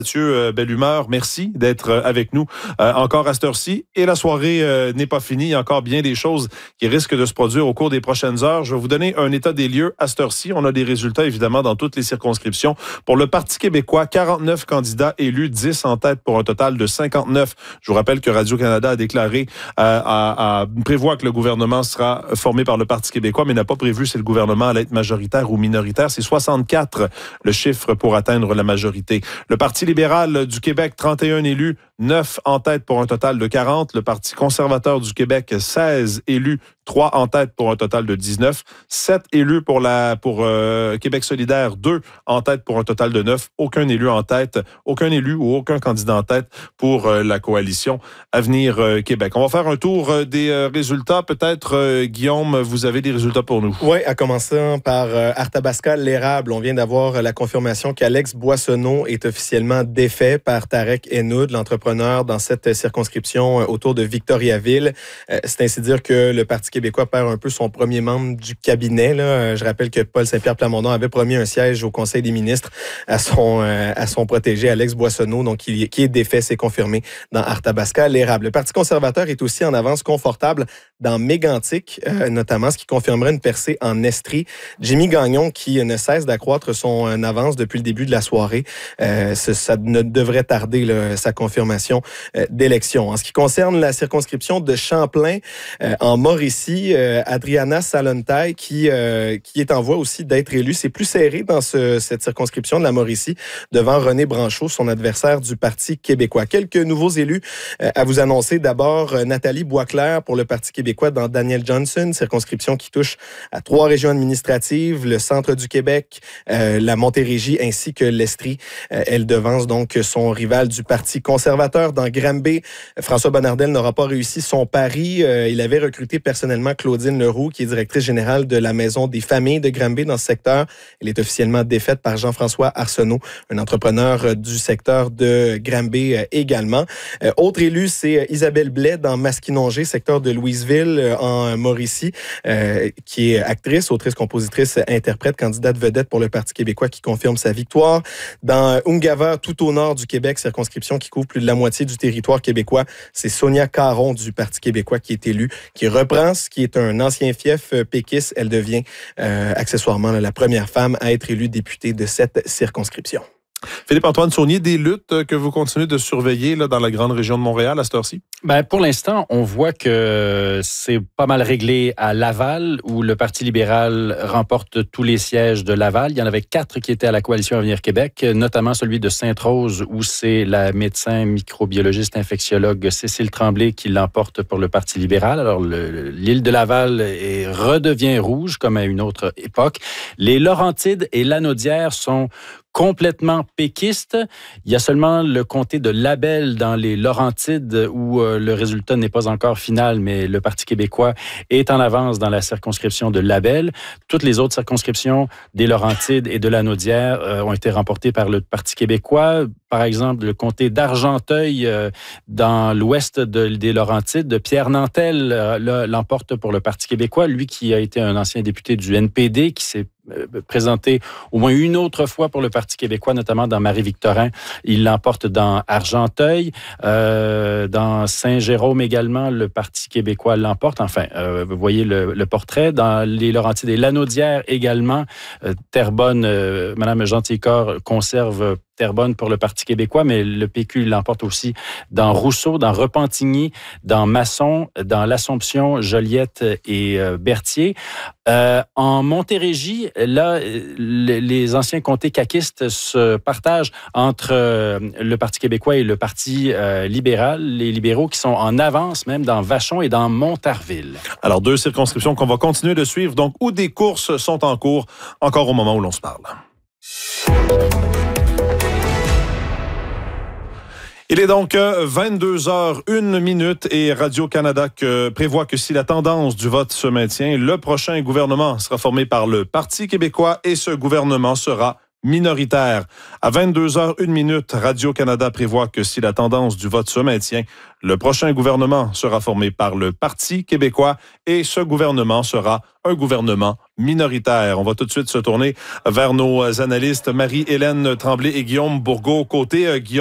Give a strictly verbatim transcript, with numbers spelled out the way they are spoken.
Mathieu euh, Bellumeur, merci d'être euh, avec nous euh, encore à cette heure-ci. Et la soirée euh, n'est pas finie. Il y a encore bien des choses qui risquent de se produire au cours des prochaines heures. Je vais vous donner un état des lieux à cette heure-ci. On a des résultats, évidemment, dans toutes les circonscriptions. Pour le Parti québécois, quarante-neuf candidats élus, dix en tête pour un total de cinquante-neuf. Je vous rappelle que Radio-Canada a déclaré, euh, à, à, prévoit que le gouvernement sera formé par le Parti québécois, mais n'a pas prévu si le gouvernement allait être majoritaire ou minoritaire. C'est soixante-quatre le chiffre pour atteindre la majorité. Le Parti libéral du Québec, trente et un élus, neuf en tête pour un total de quarante. Le Parti conservateur du Québec, seize élus, trois en tête pour un total de dix-neuf. sept élus pour, la, pour euh, Québec solidaire, deux en tête pour un total de neuf. Aucun élu en tête, aucun élu ou aucun candidat en tête pour euh, la coalition Avenir euh, Québec. On va faire un tour euh, des euh, résultats. Peut-être, euh, Guillaume, vous avez des résultats pour nous. Oui, à commencer par euh, Arthabasca-L'Érable. On vient d'avoir la confirmation qu'Alex Boissonneau est officiellement défait par Tarek Hennoud, l'entrepreneur dans cette circonscription euh, autour de Victoriaville. Euh, c'est ainsi dire que le Parti québécois perd un peu son premier membre du cabinet. Là. Je rappelle que Paul Saint-Pierre Plamondon avait promis un siège au Conseil des ministres à son, euh, à son protégé Alex Boissonneau, donc qui, qui est défait, c'est confirmé dans Arthabasca-L'Érable. Le Parti conservateur est aussi en avance confortable dans Mégantic, euh, notamment, ce qui confirmerait une percée en Estrie. Jimmy Gagnon, qui ne cesse d'accroître son euh, avance depuis le début de la soirée, euh, ça, ça ne devrait tarder là, sa confirmation euh, d'élection. En ce qui concerne la circonscription de Champlain, euh, en Mauricie, euh, Adriana Salontaille, qui, euh, qui est en voie aussi d'être élue. C'est plus serré dans ce, cette circonscription de la Mauricie, devant René Branchot, son adversaire du Parti québécois. Quelques nouveaux élus euh, à vous annoncer. D'abord, euh, Nathalie Boisclair pour le Parti québécois dans Daniel Johnson, circonscription qui touche à trois régions administratives, le centre du Québec, euh, la Montérégie ainsi que l'Estrie. Euh, elle devance donc son rival du Parti conservateur dans Granby. François Bonnardel n'aura pas réussi son pari. Euh, il avait recruté personnellement Claudine Leroux, qui est directrice générale de la Maison des familles de Granby dans ce secteur. Elle est officiellement défaite par Jean-François Arsenault, un entrepreneur du secteur de Granby euh, également. Euh, autre élu, c'est Isabelle Blais dans Masquinongé, secteur de Louisville euh, en Mauricie, euh, qui est actrice, autrice, compositrice, interprète, candidate vedette pour le Parti québécois qui confirme sa victoire. Dans Ungava, tout au nord du Québec, circonscription qui couvre plus de la moitié du territoire québécois, c'est Sonia Caron du Parti québécois qui est élue, qui reprend ce qui est un ancien fief péquiste. Elle devient euh, accessoirement la première femme à être élue députée de cette circonscription. Philippe-Antoine Saunier, des luttes que vous continuez de surveiller là, dans la grande région de Montréal à cette heure-ci? Ben, pour l'instant, on voit que c'est pas mal réglé à Laval, où le Parti libéral remporte tous les sièges de Laval. Il y en avait quatre qui étaient à la Coalition Avenir Québec, notamment celui de Sainte-Rose, où c'est la médecin microbiologiste infectiologue Cécile Tremblay qui l'emporte pour le Parti libéral. Alors, le, l'île de Laval est, redevient rouge, comme à une autre époque. Les Laurentides et Lanaudière sont complètement péquiste. Il y a seulement le comté de Labelle dans les Laurentides où euh, le résultat n'est pas encore final, mais le Parti québécois est en avance dans la circonscription de Labelle. Toutes les autres circonscriptions des Laurentides et de Lanaudière euh, ont été remportées par le Parti québécois. Par exemple, le comté d'Argenteuil euh, dans l'ouest de, des Laurentides, de Pierre Nantel euh, l'emporte pour le Parti québécois. Lui qui a été un ancien député du N P D, qui s'est présenté au moins une autre fois pour le Parti québécois, notamment dans Marie-Victorin. Il l'emporte dans Argenteuil. Euh, dans Saint-Jérôme également, le Parti québécois l'emporte. Enfin, euh, vous voyez le, le portrait. Dans les Laurentides et Lanaudière également, euh, Terrebonne, euh, Mme Gentilcorps conserve Terrebonne pour le Parti québécois, mais le P Q l'emporte aussi dans Rousseau, dans Repentigny, dans Masson, dans l'Assomption, Joliette et euh, Berthier. Euh, en Montérégie, là, les, les anciens comtés caquistes se partagent entre euh, le Parti québécois et le Parti euh, libéral, les libéraux qui sont en avance même dans Vachon et dans Montarville. Alors, deux circonscriptions qu'on va continuer de suivre, donc où des courses sont en cours, encore au moment où l'on se parle. Il est donc vingt-deux heures une minute et Radio-Canada que prévoit que si la tendance du vote se maintient, le prochain gouvernement sera formé par le Parti québécois et ce gouvernement sera minoritaire. À vingt-deux heures une minute, Radio-Canada prévoit que si la tendance du vote se maintient, le prochain gouvernement sera formé par le Parti québécois et ce gouvernement sera un gouvernement minoritaire. On va tout de suite se tourner vers nos analystes Marie-Hélène Tremblay et Guillaume Bourgault. Côté euh, Guillaume